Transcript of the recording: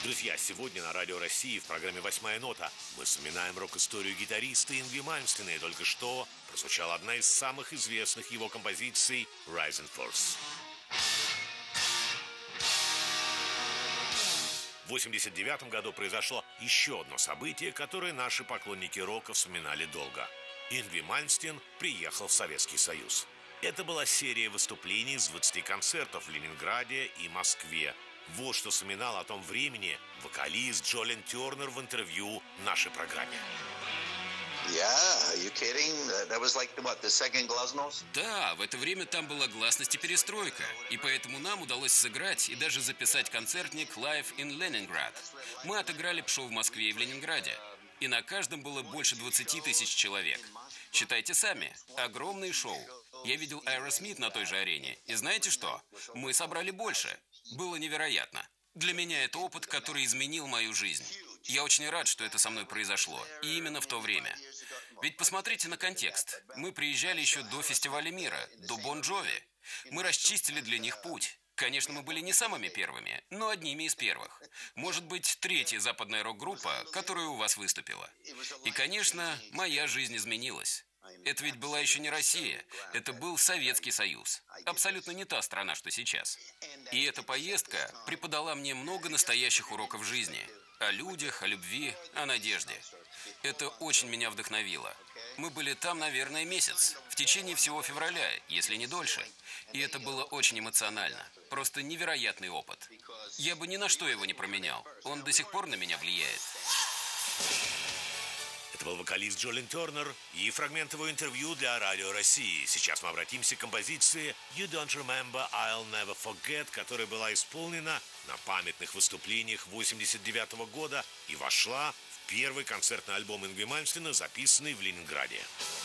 Друзья, сегодня на Радио России в программе «Восьмая нота» мы вспоминаем рок-историю гитариста Ингви Мальмстена, и только что прозвучала одна из самых известных его композиций «Rising Force». В 1989 году произошло еще одно событие, которое наши поклонники рока вспоминали долго. Ингви Мальмстен приехал в Советский Союз. Это была серия выступлений с 20 концертов в Ленинграде и Москве. Вот что вспоминал о том времени вокалист Джолин Тернер в интервью нашей программе. Да, в это время там была гласность и перестройка, и поэтому нам удалось сыграть и даже записать концертник Live in Leningrad. Мы отыграли шоу в Москве и в Ленинграде, и на каждом было больше 20 тысяч человек. Считайте сами, огромное шоу. Я видел Aerosmith на той же арене, и знаете что? Мы собрали больше. Было невероятно. Для меня это опыт, который изменил мою жизнь. Я очень рад, что это со мной произошло, и именно в то время. Ведь посмотрите на контекст. Мы приезжали еще до фестиваля мира, до Бон Джови. Мы расчистили для них путь. Конечно, мы были не самыми первыми, но одними из первых. Может быть, третья западная рок-группа, которая у вас выступила. И, конечно, моя жизнь изменилась. Это ведь была еще не Россия, это был Советский Союз. Абсолютно не та страна, что сейчас. И эта поездка преподала мне много настоящих уроков жизни. О людях, о любви, о надежде. Это очень меня вдохновило. Мы были там, наверное, месяц, в течение всего февраля, если не дольше. И это было очень эмоционально. Просто невероятный опыт. Я бы ни на что его не променял. Он до сих пор на меня влияет. Это был вокалист Джолин Тернер и фрагмент его интервью для Радио России. Сейчас мы обратимся к композиции «You Don't Remember, I'll Never Forget», которая была исполнена на памятных выступлениях 1989 года и вошла в первый концертный альбом Ингви Мальмстена, записанный в Ленинграде.